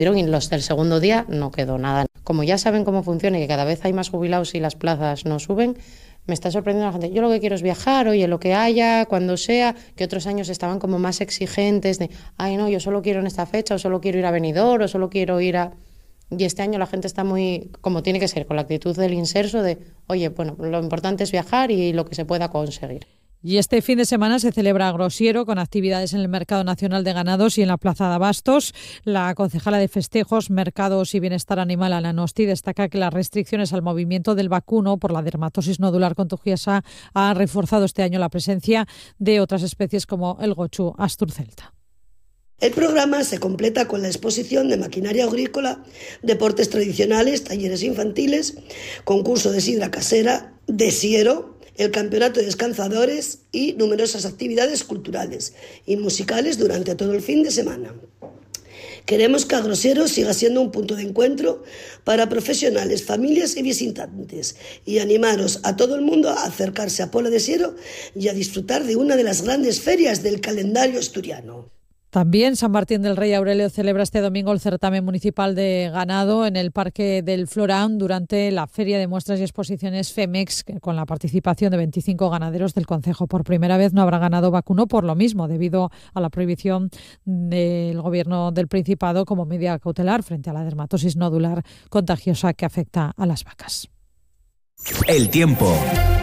Y los del segundo día no quedó nada. Como ya saben cómo funciona y que cada vez hay más jubilados y las plazas no suben, me está sorprendiendo la gente. Yo lo que quiero es viajar, oye, lo que haya, cuando sea, que otros años estaban como más exigentes de, ay no, yo solo quiero en esta fecha, o solo quiero ir a Benidorm, o solo quiero ir a... Y este año la gente está muy, como tiene que ser, con la actitud del inserso de, oye, bueno, lo importante es viajar y lo que se pueda conseguir. Y este fin de semana se celebra Grosiero con actividades en el Mercado Nacional de Ganados y en la Plaza de Abastos. La concejala de Festejos, Mercados y Bienestar Animal, Ana Nosti, destaca que las restricciones al movimiento del vacuno por la dermatosis nodular contagiosa han reforzado este año la presencia de otras especies como el gochu asturcelta. El programa se completa con la exposición de maquinaria agrícola, deportes tradicionales, talleres infantiles, concurso de sidra casera, de siero, el campeonato de descansadores y numerosas actividades culturales y musicales durante todo el fin de semana. Queremos que Grosiero siga siendo un punto de encuentro para profesionales, familias y visitantes y animaros a todo el mundo a acercarse a Pola de Siero y a disfrutar de una de las grandes ferias del calendario asturiano. También San Martín del Rey Aurelio celebra este domingo el certamen municipal de ganado en el Parque del Florán durante la Feria de Muestras y Exposiciones FEMEX, con la participación de 25 ganaderos del concejo. Por primera vez no habrá ganado vacuno por lo mismo, debido a la prohibición del Gobierno del Principado como medida cautelar frente a la dermatosis nodular contagiosa que afecta a las vacas. El tiempo.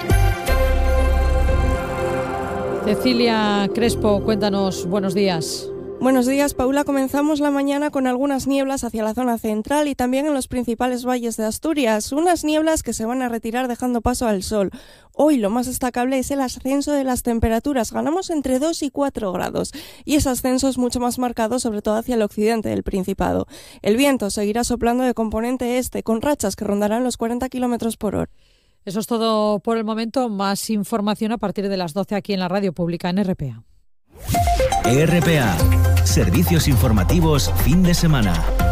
Cecilia Crespo, cuéntanos, buenos días. Buenos días, Paula. Comenzamos la mañana con algunas nieblas hacia la zona central y también en los principales valles de Asturias. Unas nieblas que se van a retirar dejando paso al sol. Hoy lo más destacable es el ascenso de las temperaturas. Ganamos entre 2 y 4 grados y ese ascenso es mucho más marcado sobre todo hacia el occidente del Principado. El viento seguirá soplando de componente este con rachas que rondarán los 40 kilómetros por hora. Eso es todo por el momento. Más información a partir de las 12 aquí en la Radio Pública en RPA. RPA, servicios informativos fin de semana.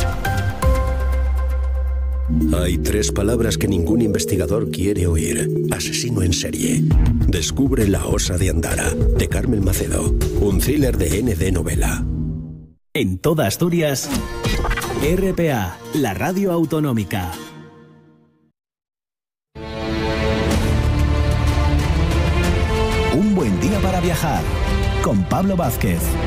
Hay 3 palabras que ningún investigador quiere oír. Asesino en serie. Descubre La osa de Andara, de Carmen Macedo. Un thriller de ND Novela. En toda Asturias, RPA, la radio autonómica. Un buen día para viajar, con Pablo Vázquez.